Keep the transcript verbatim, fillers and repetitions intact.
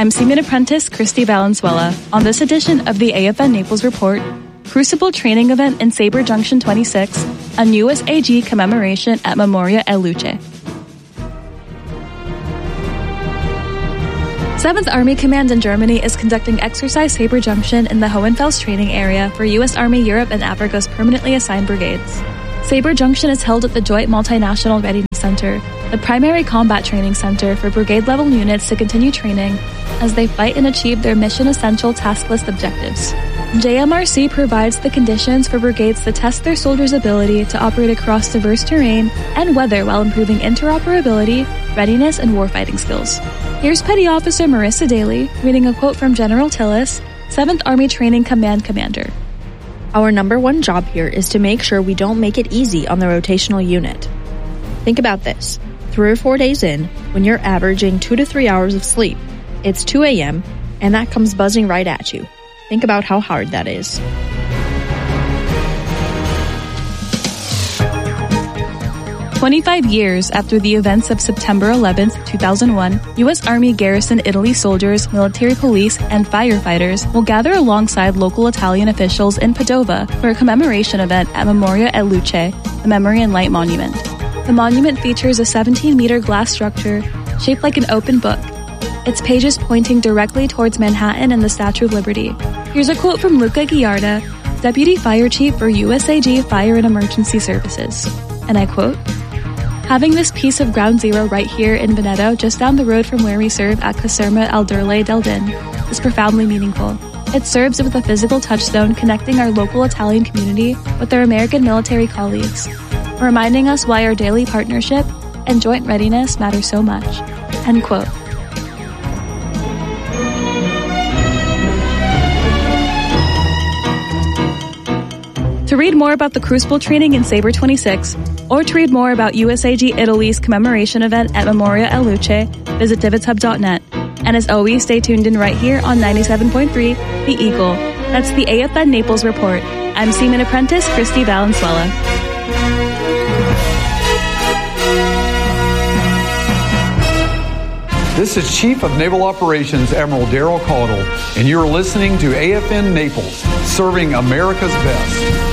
I'm Seaman Apprentice Christy Valenzuela. On this edition of the A F N Naples Report, Crucible Training Event in Sabre Junction twenty-six, a U S A G commemoration at Memoria El Luce. seventh Army Command in Germany is conducting Exercise Sabre Junction in the Hohenfels training area for U S Army Europe and Africa's permanently assigned brigades. Sabre Junction is held at the Joint Multinational Readiness Center, the primary combat training center for brigade-level units to continue training as they fight and achieve their mission-essential task list objectives. J M R C provides the conditions for brigades to test their soldiers' ability to operate across diverse terrain and weather while improving interoperability, readiness, and warfighting skills. Here's Petty Officer Marissa Daly reading a quote from General Tillis, seventh Army Training Command Commander. Our number one job here is to make sure we don't make it easy on the rotational unit. Think about this. Three or four days in, when you're averaging two to three hours of sleep, it's two a.m., and that comes buzzing right at you. Think about how hard that is. twenty-five years after the events of September eleventh, two thousand one, U S Army Garrison Italy soldiers, military police, and firefighters will gather alongside local Italian officials in Padova for a commemoration event at Memoria El Luce, the Memory and Light Monument. The monument features a seventeen-meter glass structure shaped like an open book, its pages pointing directly towards Manhattan and the Statue of Liberty. Here's a quote from Luca Giarda, Deputy Fire Chief for U S A G Fire and Emergency Services. And I quote, "Having this piece of ground zero right here in Veneto, just down the road from where we serve at Caserma Alderle del Din, is profoundly meaningful. It serves as a physical touchstone connecting our local Italian community with their American military colleagues, reminding us why our daily partnership and joint readiness matter so much." End quote. To read more about the Crucible training in Sabre twenty-six, or to read more about U S A G Italy's commemoration event at Memoria El Luce, visit divots hub dot net. And as always, stay tuned in right here on ninety-seven point three, The Eagle. That's the A F N Naples Report. I'm Seaman Apprentice Christy Valenzuela. This is Chief of Naval Operations Admiral Daryl Caudle, and you're listening to A F N Naples, serving America's best.